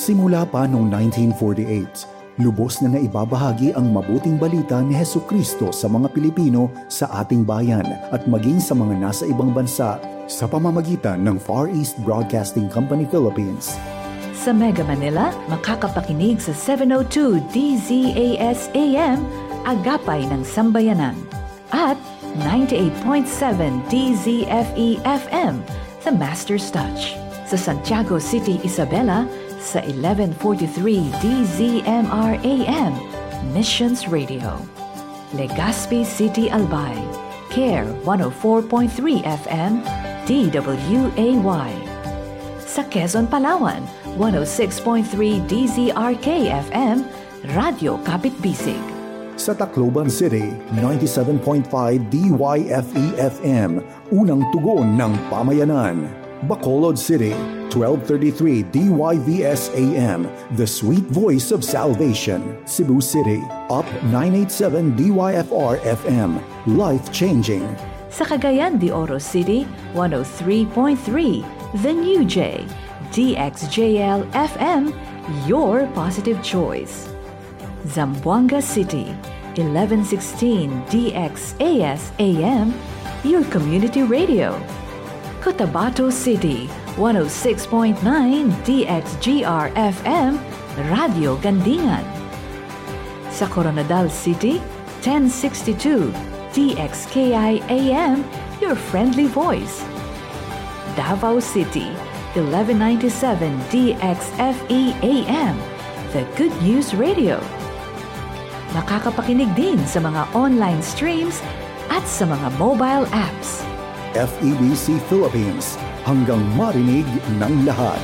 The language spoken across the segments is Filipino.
Simula pa noong 1948, lubos na naibabahagi ang mabuting balita ni Hesukristo sa mga Pilipino sa ating bayan at maging sa mga nasa ibang bansa sa pamamagitan ng Far East Broadcasting Company Philippines. Sa Mega Manila, makakapakinig sa 702 DZAS AM, Agapay ng Sambayanan, at 98.7 DZFE FM, The Master's Touch. Sa Santiago City, Isabela, sa 1143 DZMR AM, Missions Radio. Legazpi City, Albay, CARE 104.3 FM, DWAY. Sa Quezon, Palawan, 106.3 DZRK FM, Radio Kapit Bisig. Sa Tacloban City, 97.5 DYFE FM, unang tugon ng pamayanan. Bacolod City, 1233 DYVS AM, The Sweet Voice of Salvation. Cebu City, Up 987 DYFR FM, Life Changing. Sa Cagayan de Oro City, 103.3 The New J, DXJL FM, Your Positive Choice. Zamboanga City, 1116 DXAS AM, Your Community Radio. Cotabato City, 106.9 DXGR FM, Radio Gandingan. Sa Coronadal City, 1062 DXKI AM, Your Friendly Voice. Davao City, 1197 DXFE AM, The Good News Radio. Makakapakinig din sa mga online streams at sa mga mobile apps. FEBC Philippines, hanggang marinig ng lahat.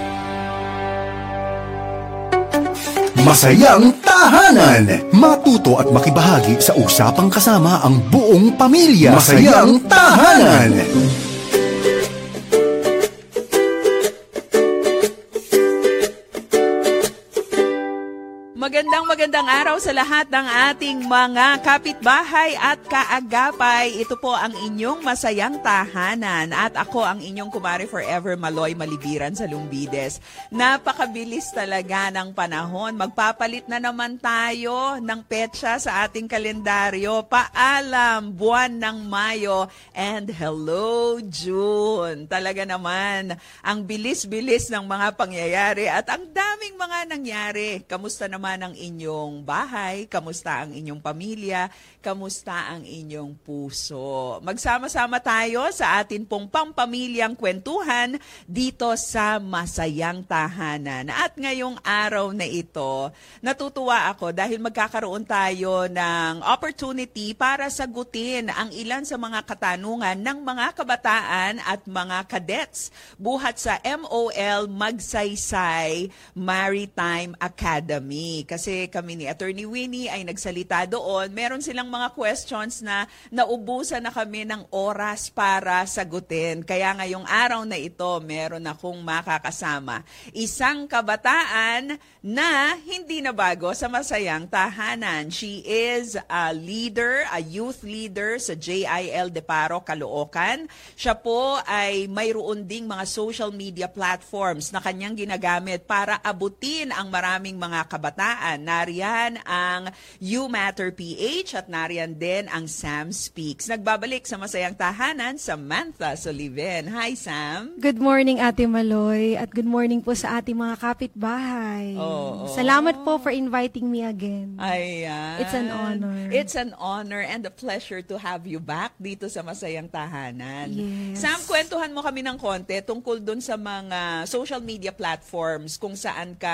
Masayang Tahanan! Matuto at makibahagi sa usapang kasama ang buong pamilya. Masayang Tahanan! Magandang araw sa lahat ng ating mga kapitbahay at kaagapay. Ito po ang inyong Masayang Tahanan at ako ang inyong kumare forever, Maloy Malibiran sa Lumbides. Napakabilis talaga ng panahon. Magpapalit na naman tayo ng petsa sa ating kalendaryo. Paalam, buwan ng Mayo and hello June. Talaga naman, ang bilis-bilis ng mga pangyayari at ang daming mga nangyari. Kamusta naman ang inyong bahay? Kamusta ang inyong pamilya? Kamusta ang inyong puso? Magsama-sama tayo sa atin pong pampamilyang kwentuhan dito sa Masayang Tahanan. At ngayong araw na ito, natutuwa ako dahil magkakaroon tayo ng opportunity para sagutin ang ilan sa mga katanungan ng mga kabataan at mga cadets buhat sa MOL Magsaysay Maritime Academy. Kasi kami ni Attorney Winnie ay nagsalita doon. Meron silang mga questions na naubusan na kami ng oras para sagutin. Kaya ngayong araw na ito, meron akong makakasama. Isang kabataan na hindi na bago sa Masayang Tahanan. She is a leader, a youth leader sa JIL Deparo, Caloocan. Siya po ay mayroon ding mga social media platforms na kanyang ginagamit para abutin ang maraming mga kabataan. Nariyan ang You Matter PH at nariyan din ang Sam Speaks. Nagbabalik sa Masayang Tahanan, Samantha Soliven. Hi, Sam. Good morning, Ate Maloy. At good morning po sa ating mga kapitbahay. Salamat po for inviting me again. Ayan. It's an honor. It's an honor and a pleasure to have you back dito sa Masayang Tahanan. Yes. Sam, kwentuhan mo kami ng konti tungkol dun sa mga social media platforms kung saan ka